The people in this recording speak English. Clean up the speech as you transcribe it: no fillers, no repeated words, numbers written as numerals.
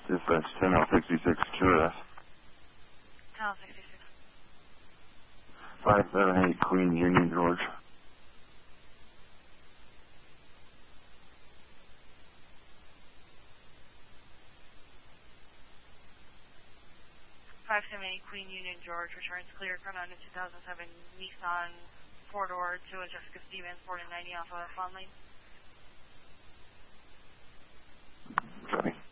Dispatch 10L66 QRS. 10L66. 578 Queen Union George. 578 Queen Union George returns clear from on the 2007 Nissan 4-door to Jessica Stevens, 4090 Alpha Fawn Lane. Copy.